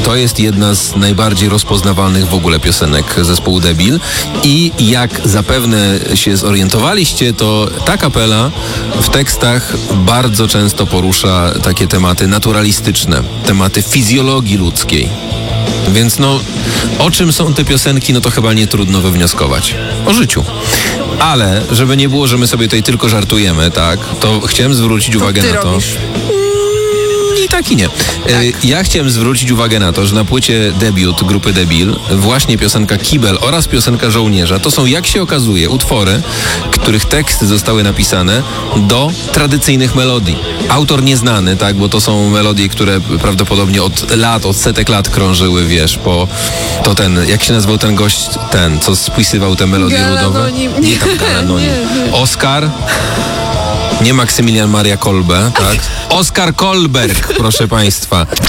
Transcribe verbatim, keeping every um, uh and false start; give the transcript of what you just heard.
to jest jedna z najbardziej rozpoznawalnych w ogóle piosenek zespołu Debil i jak zapewne się zorientowaliście, to ta kapela w tekstach bardzo często porusza takie tematy naturalistyczne, tematy fizjologii ludzkiej. Więc no, o czym są te piosenki, no to chyba nie trudno wywnioskować. O życiu. Ale, żeby nie było, że my sobie tutaj tylko żartujemy, tak, to chciałem zwrócić uwagę ty na to... robisz. I tak i nie. Tak. Ja chciałem zwrócić uwagę na to, że na płycie debiut grupy Debil właśnie piosenka Kibel oraz piosenka Żołnierza to są, jak się okazuje, utwory, których teksty zostały napisane do tradycyjnych melodii. Autor nieznany, tak, bo to są melodie, które prawdopodobnie od lat, od setek lat krążyły, wiesz, po to ten, jak się nazywał ten gość, ten, co spisywał te melodie Galanonim. ludowe? Nie, tam Galanonim. Nie, nie. Oskar. Nie Maksymilian Maria Kolbe, tak? Oskar Kolberg, proszę państwa.